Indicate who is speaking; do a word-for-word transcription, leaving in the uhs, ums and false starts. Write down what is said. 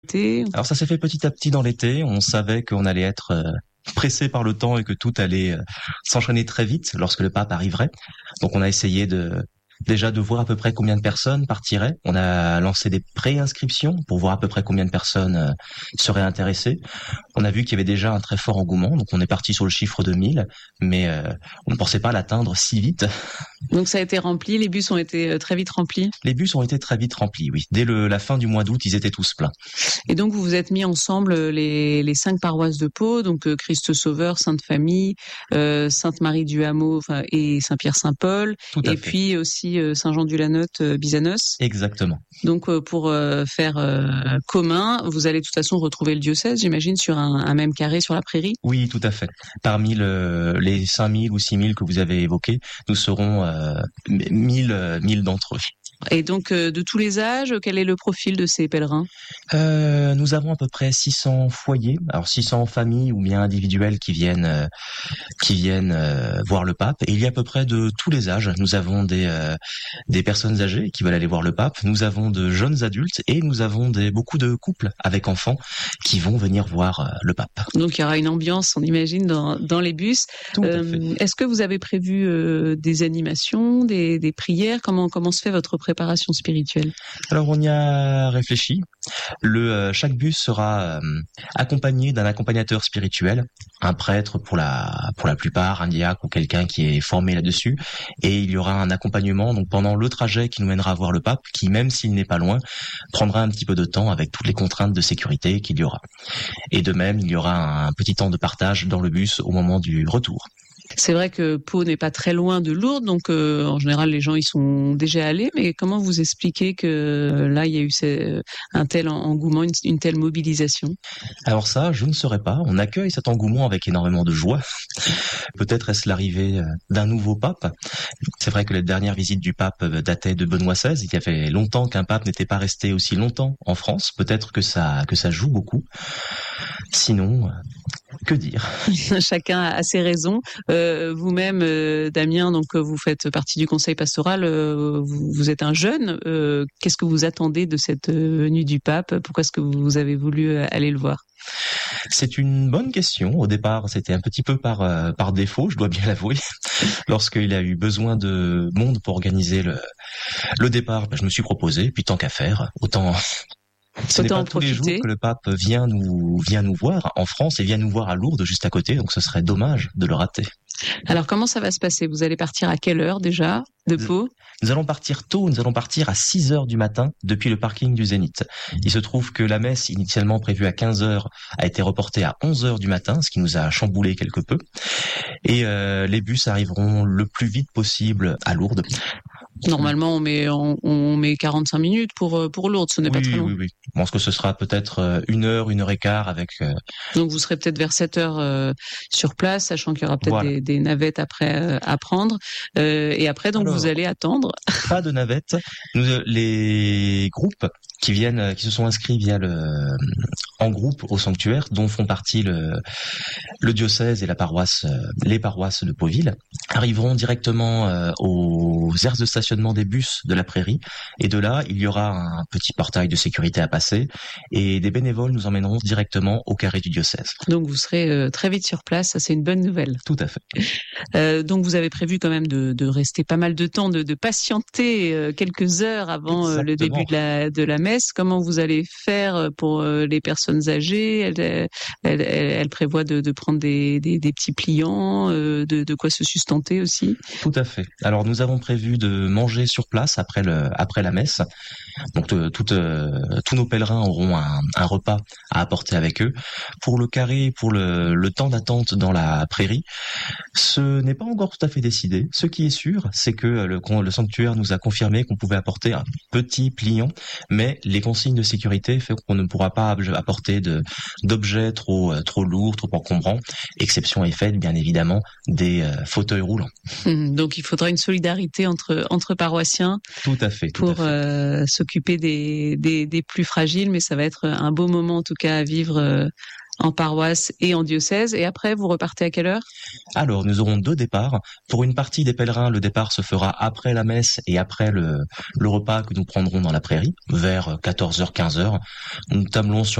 Speaker 1: Alors ça s'est fait petit à petit dans l'été. On savait qu'on allait être euh, pressé par le temps et que tout allait euh, s'enchaîner très vite lorsque le pape arriverait. Donc on a essayé de déjà de voir à peu près combien de personnes partiraient. On a lancé des pré-inscriptions pour voir à peu près combien de personnes euh, seraient intéressées. On a vu qu'il y avait déjà un très fort engouement, donc on est parti sur le chiffre de mille, mais euh, on ne pensait pas l'atteindre si vite.
Speaker 2: Donc ça a été rempli, les bus ont été très vite remplis?
Speaker 1: Les bus ont été très vite remplis, oui. Dès le, la fin du mois d'août, ils étaient tous pleins.
Speaker 2: Et donc vous vous êtes mis ensemble les, les cinq paroisses de Pau, donc euh, Christ Sauveur, Sainte-Famille, euh, Sainte-Marie du Hameau enfin, et Saint-Pierre-Saint-Paul, et fait. Puis aussi euh, Saint-Jean-du-Lanotte, euh, Bizanos.
Speaker 1: Exactement.
Speaker 2: Donc euh, pour euh, faire euh, commun, vous allez de toute façon retrouver le diocèse, j'imagine, sur un, un même carré sur la prairie?
Speaker 1: Oui, tout à fait. Parmi le, les cinq mille ou six mille que vous avez évoqués, nous serons euh, mille, mille d'entre eux.
Speaker 2: Et donc, euh, de tous les âges, quel est le profil de ces pèlerins?
Speaker 1: euh, Nous avons à peu près six cents foyers, alors six cents familles ou bien individuels qui viennent euh, qui viennent euh, voir le pape. Et il y a à peu près de tous les âges. Nous avons des euh, des personnes âgées qui veulent aller voir le pape. Nous avons de jeunes adultes et nous avons des beaucoup de couples avec enfants qui vont venir voir euh, le pape.
Speaker 2: Donc, il y aura une ambiance, on imagine, dans dans les bus.
Speaker 1: Tout à fait.
Speaker 2: Euh, est-ce que vous avez prévu euh, des animations, des des prières? Comment comment se fait votre préparation préparation spirituelle?
Speaker 1: Alors on y a réfléchi. Le euh, chaque bus sera euh, accompagné d'un accompagnateur spirituel, un prêtre pour la pour la plupart, un diacre ou quelqu'un qui est formé là-dessus, et il y aura un accompagnement donc pendant le trajet qui nous mènera voir le pape, qui même s'il n'est pas loin, prendra un petit peu de temps avec toutes les contraintes de sécurité qu'il y aura. Et de même, il y aura un petit temps de partage dans le bus au moment du retour.
Speaker 2: C'est vrai que Pau n'est pas très loin de Lourdes, donc euh, en général les gens y sont déjà allés, mais comment vous expliquez que euh, là il y a eu ce, un tel engouement, une, une telle mobilisation?
Speaker 1: Alors ça, je ne saurais pas. On accueille cet engouement avec énormément de joie. Peut-être est-ce l'arrivée d'un nouveau pape. C'est vrai que la dernière visite du pape datait de Benoît seize. Il y avait longtemps qu'un pape n'était pas resté aussi longtemps en France. Peut-être que ça que ça joue beaucoup. Sinon, que dire?
Speaker 2: Chacun a ses raisons. Euh, vous-même, euh, Damien, donc vous faites partie du conseil pastoral. Euh, vous, vous êtes un jeune. Euh, qu'est-ce que vous attendez de cette venue du pape? Pourquoi est-ce que vous avez voulu aller le voir?
Speaker 1: C'est une bonne question. Au départ, c'était un petit peu par euh, par défaut, je dois bien l'avouer. Lorsqu'il a eu besoin de monde pour organiser le le départ, ben, je me suis proposé. Puis tant qu'à faire, autant. Ce n'est pas tous les jours que le pape vient nous vient nous voir en France et vient nous voir à Lourdes juste à côté, donc ce serait dommage de le rater.
Speaker 2: Alors comment ça va se passer? Vous allez partir à quelle heure déjà de Pau?
Speaker 1: Nous allons partir tôt, nous allons partir à six heures du matin depuis le parking du Zénith. Il se trouve que la messe initialement prévue à quinze heures a été reportée à onze heures du matin, ce qui nous a chamboulé quelque peu. Et euh, les bus arriveront le plus vite possible à Lourdes.
Speaker 2: Normalement, on met on, on met quarante-cinq minutes pour pour Lourdes, ce n'est
Speaker 1: oui,
Speaker 2: pas très long.
Speaker 1: Oui, oui, Je pense que ce sera peut-être une heure, une heure et quart avec. Euh...
Speaker 2: Donc vous serez peut-être vers sept heures euh, sur place, sachant qu'il y aura peut-être
Speaker 1: voilà.
Speaker 2: des, des navettes après euh, à prendre. Euh, et après, donc
Speaker 1: Alors,
Speaker 2: vous allez attendre.
Speaker 1: Pas de navettes. Nous, les groupes qui viennent, qui se sont inscrits via le en groupe au sanctuaire, dont font partie le le diocèse et la paroisse, les paroisses de Pauville, arriveront directement euh, aux aires de stationnement des bus de la prairie. Et de là, il y aura un petit portail de sécurité à passer et des bénévoles nous emmèneront directement au carré du diocèse.
Speaker 2: Donc vous serez euh, très vite sur place, ça c'est une bonne nouvelle.
Speaker 1: Tout à fait.
Speaker 2: Euh, donc vous avez prévu quand même de, de rester pas mal de temps, de, de patienter euh, quelques heures avant euh, le début de la, de la messe. Comment vous allez faire pour euh, les personnes âgées? Elle, elle, elle, elle prévoit de, de prendre des, des, des petits pliants, euh, de, de quoi se sustenter aussi?
Speaker 1: Tout à fait. Alors nous avons prévu de manger sur place après le après la messe. Donc euh, tout, euh, tous nos pèlerins auront un, un repas à apporter avec eux. Pour le carré, pour le, le temps d'attente dans la prairie, ce n'est pas encore tout à fait décidé. Ce qui est sûr, c'est que le, le sanctuaire nous a confirmé qu'on pouvait apporter un petit pliant, mais les consignes de sécurité font qu'on ne pourra pas apporter de, d'objets trop, trop lourds, trop encombrants. Exception est faite, bien évidemment, des euh, fauteuils roulants.
Speaker 2: Donc il faudra une solidarité entre, entre paroissiens.
Speaker 1: Tout à fait. Tout
Speaker 2: pour
Speaker 1: à fait.
Speaker 2: Euh, s'occuper des, des, des plus fragiles, mais ça va être un beau moment en tout cas à vivre euh, en paroisse et en diocèse. Et après, vous repartez à quelle heure?
Speaker 1: Alors, nous aurons deux départs. Pour une partie des pèlerins, le départ se fera après la messe et après le, le repas que nous prendrons dans la prairie, vers quatorze heures, quinze heures. Nous tablons sur